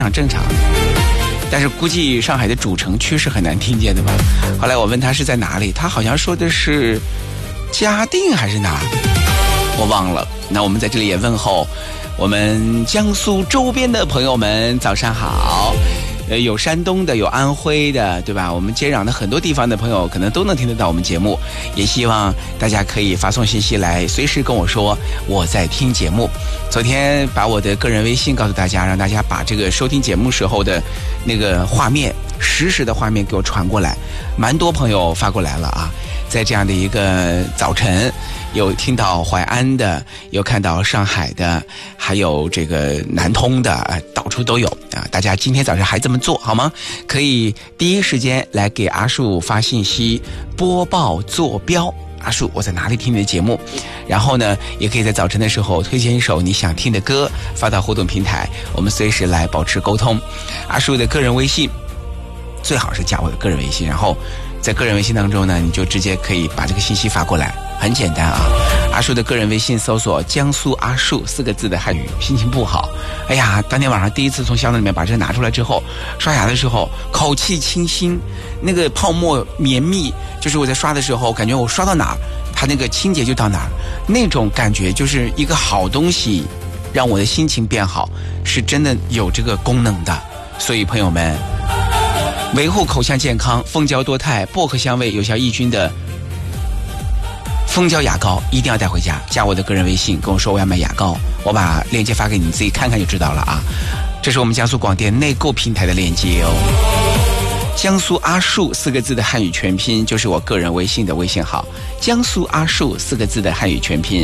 常正常。但是估计上海的主城区是很难听见的吧。后来我问他是在哪里，他好像说的是嘉定还是哪，我忘了。那我们在这里也问候我们江苏周边的朋友们，早上好。有山东的，有安徽的，对吧？我们接壤的很多地方的朋友可能都能听得到我们节目，也希望大家可以发送信息来，随时跟我说我在听节目。昨天把我的个人微信告诉大家，让大家把这个收听节目时候的那个画面，实时的画面给我传过来，蛮多朋友发过来了啊。在这样的一个早晨，有听到淮安的，有看到上海的，还有这个南通的，到处都有啊！大家今天早上还这么做好吗？可以第一时间来给阿树发信息，播报坐标。阿树，我在哪里听你的节目？然后呢，也可以在早晨的时候推荐一首你想听的歌，发到互动平台，我们随时来保持沟通。阿树的个人微信，最好是加我的个人微信，然后在个人微信当中呢，你就直接可以把这个信息发过来，很简单啊。阿树的个人微信搜索江苏阿树4个字的汉语。心情不好，哎呀，当天晚上第一次从箱子里面把这个拿出来之后，刷牙的时候口气清新，那个泡沫绵密，就是我在刷的时候感觉我刷到哪儿它那个清洁就到哪儿，那种感觉就是一个好东西让我的心情变好，是真的有这个功能的。所以朋友们，维护口腔健康，蜂胶多肽薄荷香味有效抑菌的蜂胶牙膏一定要带回家。加我的个人微信跟我说我要买牙膏，我把链接发给你，自己看看就知道了啊。这是我们江苏广电内购平台的链接哦。江苏阿树4个字的汉语全拼就是我个人微信的微信号，江苏阿树4个字的汉语全拼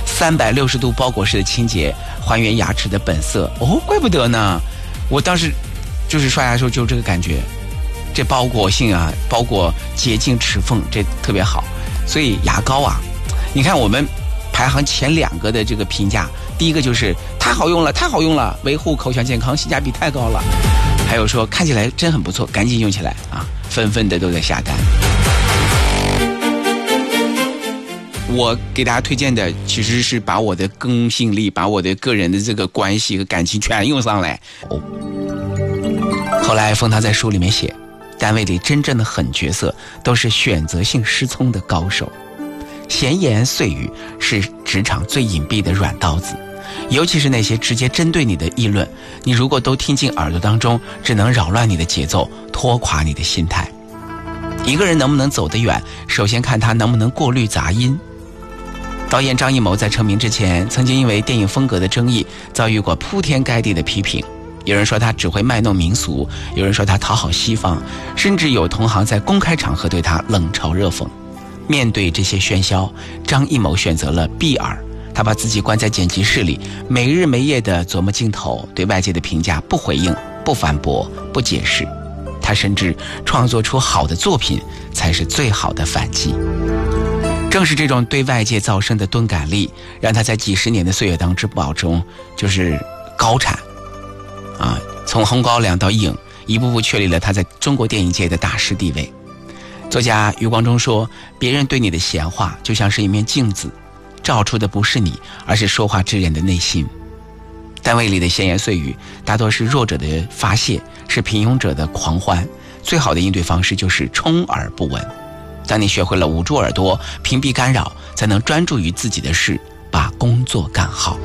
，360度包裹式的清洁，还原牙齿的本色。哦，怪不得呢，我当时就是刷牙的时候就这个感觉，这包裹性啊，包裹洁净齿缝，这特别好。所以牙膏啊，你看我们排行前2个的这个评价，第一个就是太好用了，太好用了，维护口腔健康，性价比太高了。还有说看起来真很不错，赶紧用起来啊，纷纷的都在下单。我给大家推荐的其实是把我的公信力，把我的个人的这个关系和感情全用上来。后来冯唐在书里面写，单位里真正的狠角色都是选择性失聪的高手，闲言碎语是职场最隐蔽的软刀子，尤其是那些直接针对你的议论，你如果都听进耳朵当中，只能扰乱你的节奏，拖垮你的心态。一个人能不能走得远，首先看他能不能过滤杂音。导演张艺谋在成名之前，曾经因为电影风格的争议遭遇过铺天盖地的批评，有人说他只会卖弄民俗，有人说他讨好西方，甚至有同行在公开场合对他冷嘲热讽。面对这些喧嚣，张艺谋选择了闭耳，他把自己关在剪辑室里，没日没夜地琢磨镜头，对外界的评价不回应，不反驳，不解释。他甚至创作出好的作品才是最好的反击。正是这种对外界噪声的钝感力，让他在几十年的岁月当中就是高产啊，从红高粱到影，一步步确立了他在中国电影界的大师地位。作家余光中说，别人对你的闲话就像是一面镜子，照出的不是你，而是说话之人的内心。单位里的闲言碎语大多是弱者的发泄，是平庸者的狂欢，最好的应对方式就是充耳不闻。当你学会了捂住耳朵，屏蔽干扰，才能专注于自己的事，把工作干好。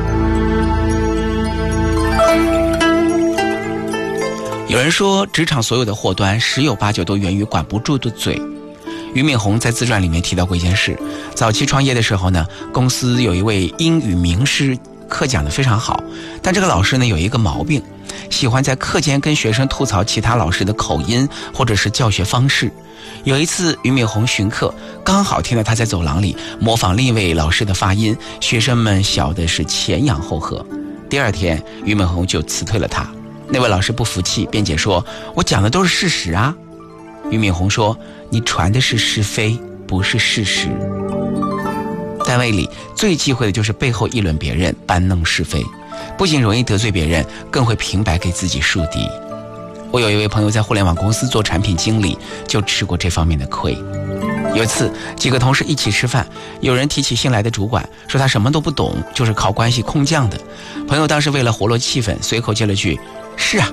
有人说，职场所有的祸端10有8九都源于管不住的嘴。俞敏洪在自传里面提到过一件事，早期创业的时候呢，公司有一位英语名师，课讲得非常好，但这个老师呢有一个毛病，喜欢在课间跟学生吐槽其他老师的口音或者是教学方式。有一次俞敏洪巡课，刚好听到他在走廊里模仿另一位老师的发音，学生们笑的是前仰后合。第二天俞敏洪就辞退了他。那位老师不服气，辩解说，我讲的都是事实啊。俞敏洪说，你传的是是非，不是事实。单位里最忌讳的就是背后议论别人，搬弄是非，不仅容易得罪别人，更会平白给自己树敌。我有一位朋友在互联网公司做产品经理，就吃过这方面的亏。有一次几个同事一起吃饭，有人提起新来的主管，说他什么都不懂，就是靠关系空降的。朋友当时为了活络气氛，随口接了句， 是啊。